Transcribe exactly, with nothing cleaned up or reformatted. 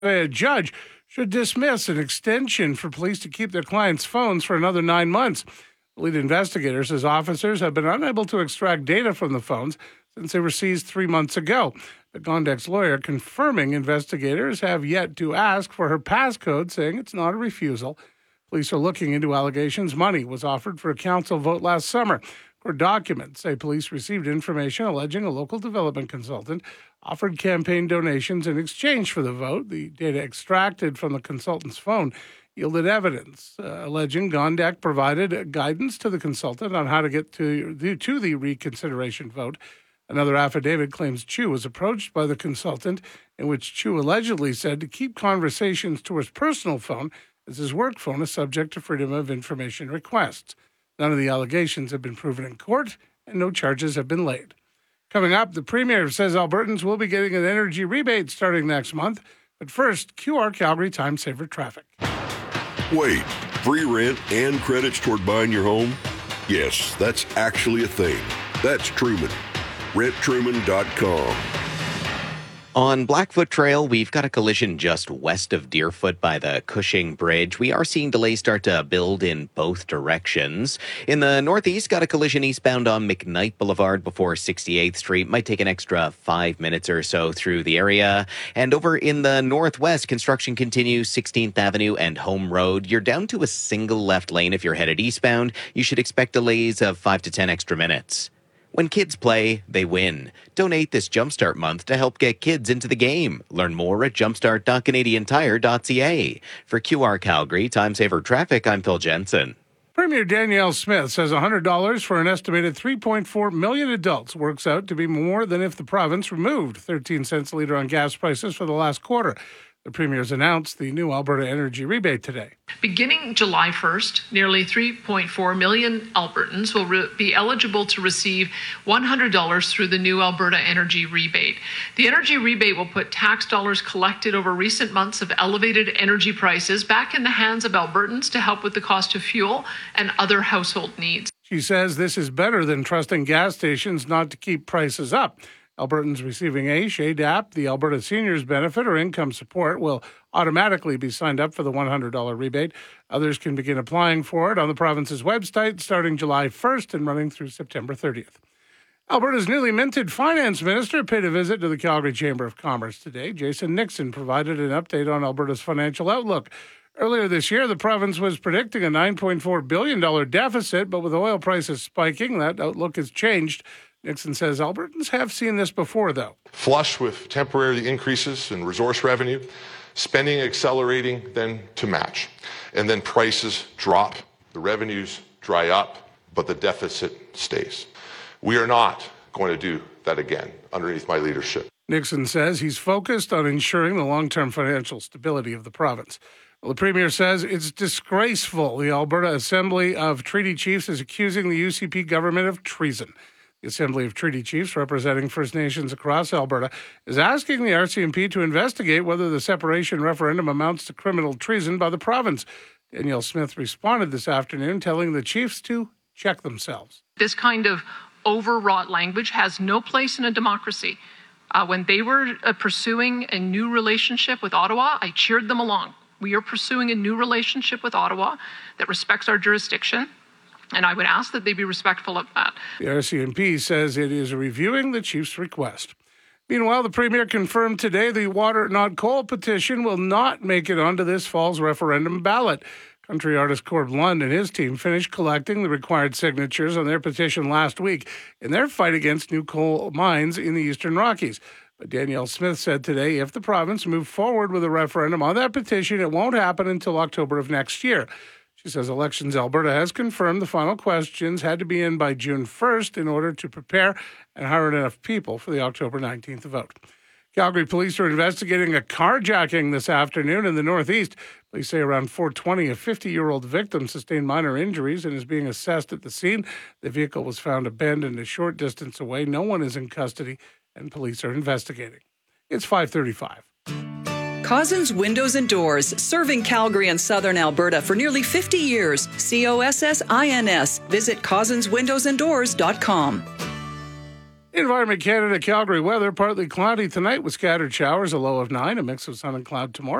A judge should dismiss an extension for police to keep their clients' phones for another nine months. The lead investigator says officers have been unable to extract data from the phones since they were seized three months ago. But Gondek's lawyer confirming investigators have yet to ask for her passcode, saying it's not a refusal. Police are looking into allegations money was offered for a council vote last summer. Court documents say police received information alleging a local development consultant offered campaign donations in exchange for the vote. The data extracted from the consultant's phone yielded evidence uh, alleging Gondek provided guidance to the consultant on how to get to the, to the reconsideration vote. Another affidavit claims Chu was approached by the consultant, in which Chu allegedly said to keep conversations to his personal phone, as his work phone is subject to Freedom of Information requests. None of the allegations have been proven in court, and no charges have been laid. Coming up, the Premier says Albertans will be getting an energy rebate starting next month. But first, Q R Calgary Time Saver Traffic. Wait, free rent and credits toward buying your home? Yes, that's actually a thing. That's Truman. rent truman dot com. On Blackfoot Trail, we've got a collision just west of Deerfoot by the Cushing Bridge. We are seeing delays start to build in both directions. In the northeast, got a collision eastbound on McKnight Boulevard before sixty-eighth Street. Might take an extra five minutes or so through the area. And over in the northwest, construction continues sixteenth Avenue and Home Road. You're down to a single left lane if you're headed eastbound. You should expect delays of five to ten extra minutes. When kids play, they win. Donate this Jumpstart month to help get kids into the game. Learn more at jumpstart dot canadian tire dot c a. For Q R Calgary Time Saver Traffic, I'm Phil Jensen. Premier Danielle Smith says one hundred dollars for an estimated three point four million adults works out to be more than if the province removed thirteen cents a litre on gas prices for the last quarter. The Premier's announced the new Alberta Energy Rebate today. Beginning July first, nearly three point four million Albertans will re- be eligible to receive one hundred dollars through the new Alberta Energy Rebate. The Energy Rebate will put tax dollars collected over recent months of elevated energy prices back in the hands of Albertans to help with the cost of fuel and other household needs. She says this is better than trusting gas stations not to keep prices up. Albertans receiving A S H, A D A P, the Alberta Seniors Benefit, or income support will automatically be signed up for the one hundred dollars rebate. Others can begin applying for it on the province's website starting July first and running through September thirtieth. Alberta's newly minted finance minister paid a visit to the Calgary Chamber of Commerce today. Jason Nixon provided an update on Alberta's financial outlook. Earlier this year, the province was predicting a nine point four billion dollars deficit, but with oil prices spiking, that outlook has changed. Nixon says Albertans have seen this before, though. Flush with temporary increases in resource revenue, spending accelerating then to match, and then prices drop, the revenues dry up, but the deficit stays. We are not going to do that again underneath my leadership. Nixon says he's focused on ensuring the long-term financial stability of the province. Well, the Premier says it's disgraceful. The Alberta Assembly of Treaty Chiefs is accusing the U C P government of treason. The Assembly of Treaty Chiefs, representing First Nations across Alberta, is asking the R C M P to investigate whether the separation referendum amounts to criminal treason by the province. Danielle Smith responded this afternoon, telling the chiefs to check themselves. This kind of overwrought language has no place in a democracy. Uh, when they were uh, pursuing a new relationship with Ottawa, I cheered them along. We are pursuing a new relationship with Ottawa that respects our jurisdiction. And I would ask that they be respectful of that. The R C M P says it is reviewing the chief's request. Meanwhile, the Premier confirmed today the Water Not Coal petition will not make it onto this fall's referendum ballot. Country artist Corb Lund and his team finished collecting the required signatures on their petition last week in their fight against new coal mines in the Eastern Rockies. But Danielle Smith said today if the province moved forward with a referendum on that petition, it won't happen until October of next year. She says Elections Alberta has confirmed the final questions had to be in by June first in order to prepare and hire enough people for the October nineteenth vote. Calgary police are investigating a carjacking this afternoon in the northeast. Police say around four twenty, a fifty-year-old victim sustained minor injuries and is being assessed at the scene. The vehicle was found abandoned a short distance away. No one is in custody, and police are investigating. It's five thirty-five. Cozzens Windows and Doors, serving Calgary and Southern Alberta for nearly fifty years. C O S S I N S. Visit cozzens windows and doors dot com. Environment Canada Calgary weather, partly cloudy tonight with scattered showers, a low of nine, a mix of sun and cloud tomorrow.